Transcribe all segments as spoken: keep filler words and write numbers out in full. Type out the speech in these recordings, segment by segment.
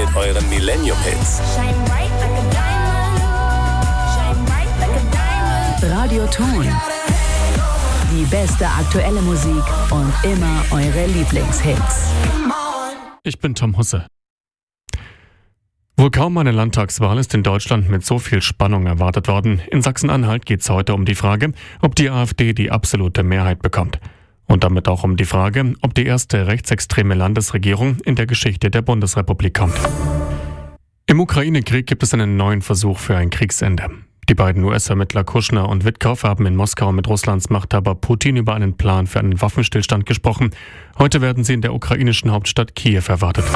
mit euren Millennium-Hits. Radioton. Die beste aktuelle Musik und immer eure Lieblingshits. Ich bin Tom Husse. Wohl kaum eine Landtagswahl ist in Deutschland mit so viel Spannung erwartet worden. In Sachsen-Anhalt geht es heute um die Frage, ob die AfD die absolute Mehrheit bekommt. Und damit auch um die Frage, ob die erste rechtsextreme Landesregierung in der Geschichte der Bundesrepublik kommt. Im Ukraine-Krieg gibt es einen neuen Versuch für ein Kriegsende. Die beiden U S-Ermittler Kushner und Witkow haben in Moskau mit Russlands Machthaber Putin über einen Plan für einen Waffenstillstand gesprochen. Heute werden sie in der ukrainischen Hauptstadt Kiew erwartet.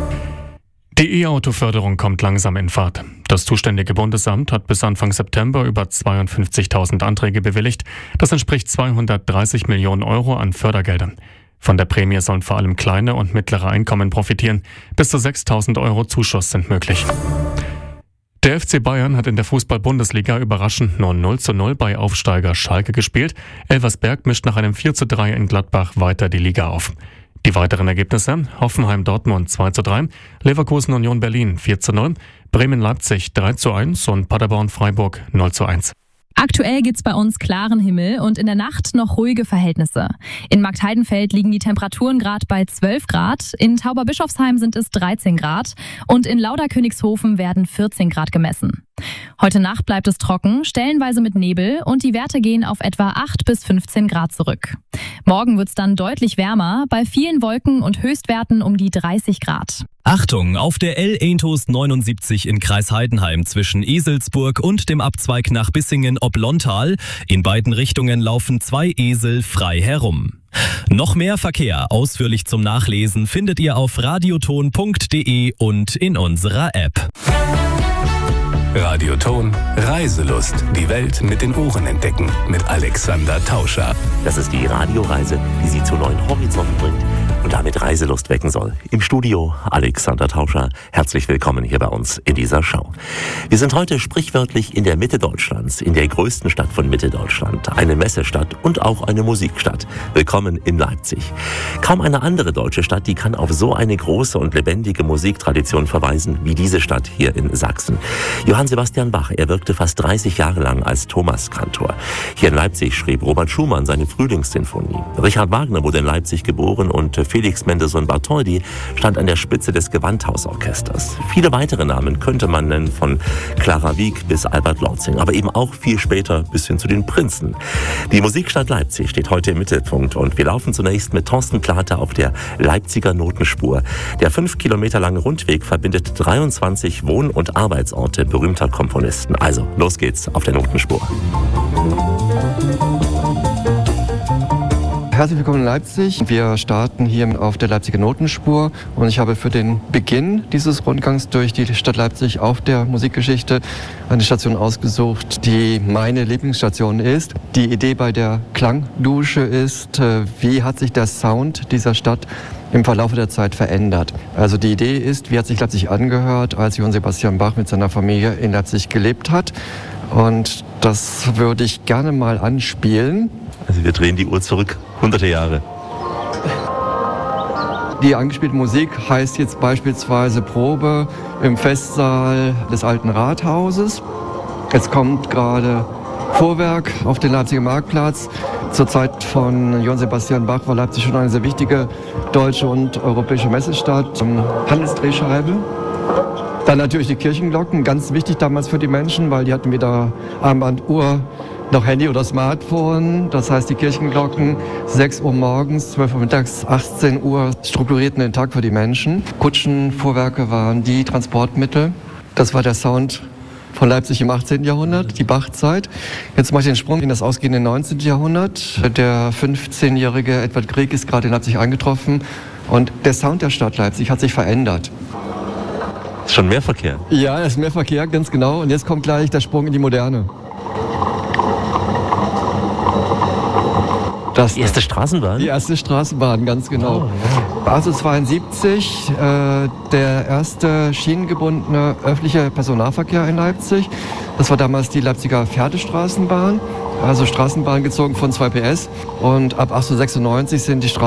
Die E-Auto-Förderung kommt langsam in Fahrt. Das zuständige Bundesamt hat bis Anfang September über zweiundfünfzigtausend Anträge bewilligt. Das entspricht zweihundertdreißig Millionen Euro an Fördergeldern. Von der Prämie sollen vor allem kleine und mittlere Einkommen profitieren. Bis zu sechstausend Euro Zuschuss sind möglich. Der F C Bayern hat in der Fußball-Bundesliga überraschend nur null zu null bei Aufsteiger Schalke gespielt. Elversberg mischt nach einem vier zu drei in Gladbach weiter die Liga auf. Die weiteren Ergebnisse: Hoffenheim-Dortmund zwei zu drei, Leverkusen-Union Berlin vier zu null, Bremen-Leipzig drei zu eins und Paderborn-Freiburg null zu eins. Aktuell gibt's bei uns klaren Himmel und in der Nacht noch ruhige Verhältnisse. In Marktheidenfeld liegen die Temperaturen gerade bei zwölf Grad, in Tauberbischofsheim sind es dreizehn Grad und in Lauderkönigshofen werden vierzehn Grad gemessen. Heute Nacht bleibt es trocken, stellenweise mit Nebel und die Werte gehen auf etwa acht bis fünfzehn Grad zurück. Morgen wird's dann deutlich wärmer, bei vielen Wolken und Höchstwerten um die dreißig Grad. Achtung, auf der L neunundsiebzig in Kreis Heidenheim zwischen Eselsburg und dem Abzweig nach Bissingen ob Lontal. In beiden Richtungen laufen zwei Esel frei herum. Noch mehr Verkehr ausführlich zum Nachlesen findet ihr auf radioton punkt de und in unserer App. Radioton, Reiselust. Die Welt mit den Ohren entdecken. Mit Alexander Tauscher. Das ist die Radioreise, die Sie zu neuen Horizonten bringt und damit Reiselust wecken soll. Im Studio Alexander Tauscher. Herzlich willkommen hier bei uns in dieser Show. Wir sind heute sprichwörtlich in der Mitte Deutschlands, in der größten Stadt von Mitteldeutschland. Eine Messestadt und auch eine Musikstadt. Willkommen in Leipzig. Kaum eine andere deutsche Stadt, die kann auf so eine große und lebendige Musiktradition verweisen wie diese Stadt hier in Sachsen. Johann Sebastian Bach, er wirkte fast dreißig Jahre lang als Thomaskantor. Hier in Leipzig schrieb Robert Schumann seine Frühlingssinfonie. Richard Wagner wurde in Leipzig geboren und Felix Mendelssohn Bartholdy stand an der Spitze des Gewandhausorchesters. Viele weitere Namen könnte man nennen, von Clara Wieck bis Albert Lortzing, aber eben auch viel später bis hin zu den Prinzen. Die Musikstadt Leipzig steht heute im Mittelpunkt und wir laufen zunächst mit Thorsten Plate auf der Leipziger Notenspur. Der fünf Kilometer lange Rundweg verbindet dreiundzwanzig Wohn- und Arbeitsorte berühmter Komponisten. Also, los geht's auf der Notenspur. Herzlich willkommen in Leipzig. Wir starten hier auf der Leipziger Notenspur und ich habe für den Beginn dieses Rundgangs durch die Stadt Leipzig auf der Musikgeschichte eine Station ausgesucht, die meine Lieblingsstation ist. Die Idee bei der Klangdusche ist, wie hat sich der Sound dieser Stadt im Verlauf der Zeit verändert. Also die Idee ist, wie hat sich Leipzig angehört, als Johann Sebastian Bach mit seiner Familie in Leipzig gelebt hat. Und das würde ich gerne mal anspielen. Also wir drehen die Uhr zurück, hunderte Jahre. Die angespielte Musik heißt jetzt beispielsweise Probe im Festsaal des Alten Rathauses. Es kommt gerade Fuhrwerk auf den Leipziger Marktplatz. Zur Zeit von Johann Sebastian Bach war Leipzig schon eine sehr wichtige deutsche und europäische Messestadt. Handelsdrehscheibe. Dann natürlich die Kirchenglocken, ganz wichtig damals für die Menschen, weil die hatten weder Armbanduhr noch Handy oder Smartphone. Das heißt, die Kirchenglocken, sechs Uhr morgens, zwölf Uhr mittags, achtzehn Uhr, strukturierten den Tag für die Menschen. Kutschen, Fuhrwerke waren die Transportmittel. Das war der Sound von Leipzig im achtzehnten Jahrhundert, die Bachzeit. Jetzt mache ich den Sprung in das ausgehende neunzehnten Jahrhundert. Der fünfzehnjährige Edward Grieg ist gerade in Leipzig eingetroffen und der Sound der Stadt Leipzig hat sich verändert. Ist schon mehr Verkehr? Ja, es ist mehr Verkehr, ganz genau. Und jetzt kommt gleich der Sprung in die Moderne. Das die erste Straßenbahn? Die erste Straßenbahn, ganz genau. Oh, ja. achtzehnhundertzweiundsiebzig, äh, der erste schienengebundene öffentliche Personennahverkehr in Leipzig. Das war damals die Leipziger Pferdestraßenbahn, also Straßenbahn gezogen von zwei P S. Und ab achtzehnhundertsechsundneunzig sind die Straßen